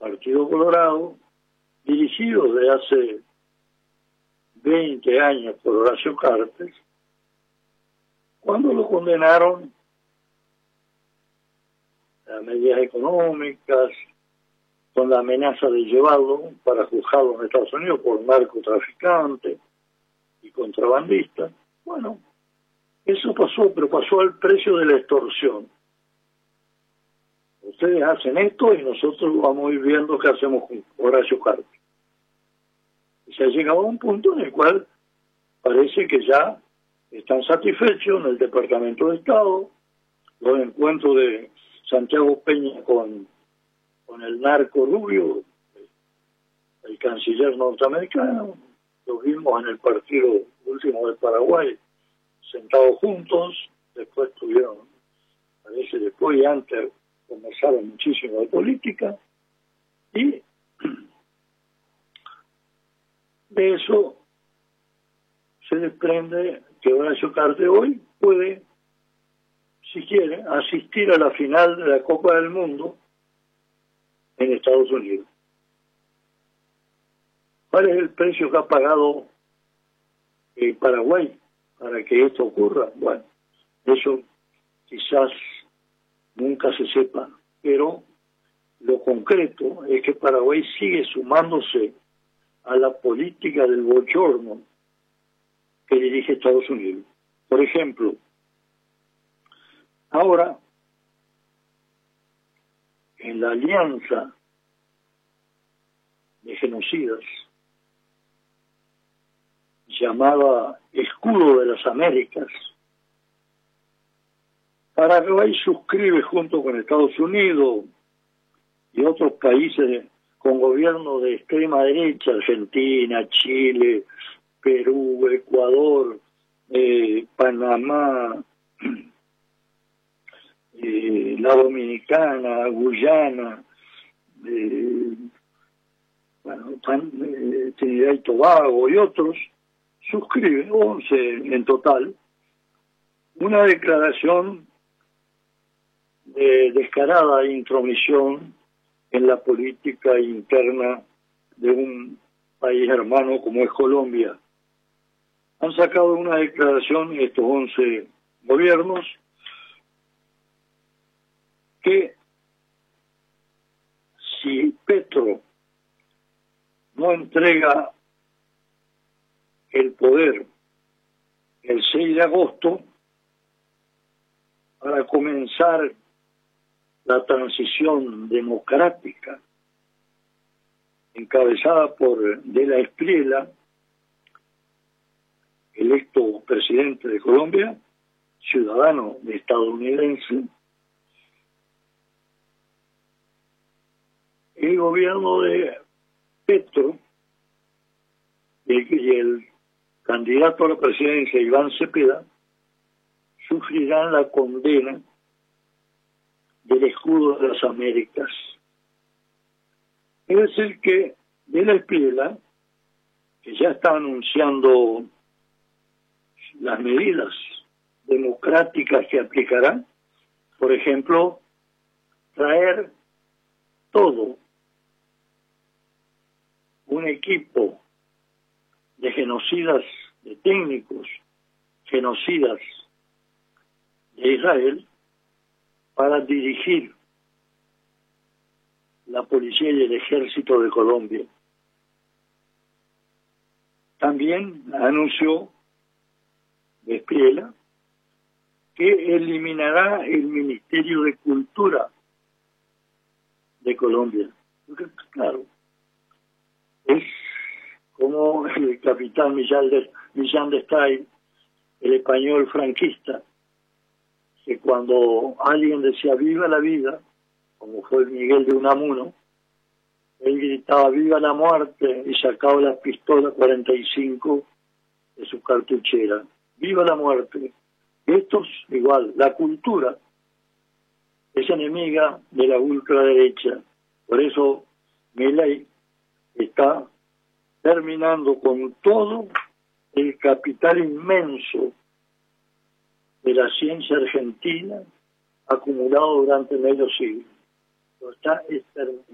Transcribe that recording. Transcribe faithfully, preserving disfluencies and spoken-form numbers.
Partido Colorado, dirigido desde hace veinte años por Horacio Cartes, cuando lo condenaron a medidas económicas, con la amenaza de llevarlo para juzgarlo en Estados Unidos por narcotraficante y contrabandista. Bueno, eso pasó, pero pasó al precio de la extorsión. Ustedes hacen esto y nosotros vamos a ir viendo qué hacemos con Horacio Cartes. Y se ha llegado a un punto en el cual parece que ya están satisfechos en el Departamento de Estado. Los encuentros de Santiago Peña con, con el narco Rubio, el canciller norteamericano, los vimos en el partido último de Paraguay, sentados juntos, después tuvieron, parece después y antes, conversaron muchísimo de política, y de eso se desprende que Horacio Cartes hoy puede, si quiere, asistir a la final de la Copa del Mundo en Estados Unidos. ¿Cuál es el precio que ha pagado eh, Paraguay para que esto ocurra? Bueno, eso quizás nunca se sepa, pero lo concreto es que Paraguay sigue sumándose a la política del bochorno que dirige Estados Unidos. Por ejemplo, ahora, en la alianza de genocidas llamada Escudo de las Américas, Paraguay suscribe junto con Estados Unidos y otros países con gobierno de extrema derecha, Argentina, Chile, Perú, Ecuador, eh, Panamá, eh, la Dominicana, Guyana, eh, bueno, Pan, eh, Trinidad y Tobago y otros, suscriben, once en total, una declaración de descarada intromisión en la política interna de un país hermano como es Colombia. Han sacado una declaración estos once gobiernos que si Petro no entrega el poder el seis de agosto para comenzar la transición democrática encabezada por De la Espriella, electo presidente de Colombia, ciudadano estadounidense, el gobierno de Petro y el candidato a la presidencia, Iván Cepeda, sufrirán la condena del Escudo de las Américas. Es decir que De la Espriella, que ya está anunciando las medidas democráticas que aplicará, por ejemplo, traer todo un equipo de genocidas, de técnicos genocidas de Israel para dirigir la policía y el ejército de Colombia. También anunció de Espriella que eliminará el Ministerio de Cultura de Colombia. Porque, claro, es como el capitán Millán de, Millán de Stay, el español franquista, que cuando alguien decía viva la vida, como fue Miguel de Unamuno, él gritaba viva la muerte y sacaba la pistola cuarenta y cinco de su cartuchera. Viva la muerte. Estos, igual, la cultura es enemiga de la ultraderecha. Por eso Milei está terminando con todo el capital inmenso de la ciencia argentina acumulado durante medio siglo. Lo está exterminando.